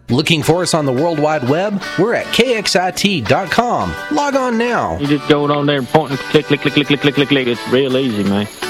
Looking for us on the World Wide Web? We're at kxit.com. Log on now. You just go on there and point and click, click, click, click, click, click, click, click. It's real easy, man.